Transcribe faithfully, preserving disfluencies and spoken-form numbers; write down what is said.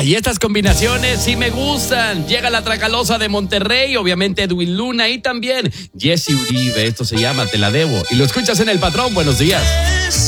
Ay, estas combinaciones sí me gustan. Llega la Tracalosa de Monterrey, obviamente Edwin Luna y también Jesse Uribe. Esto se llama Te la debo. Y lo escuchas en El Patrón. Buenos días.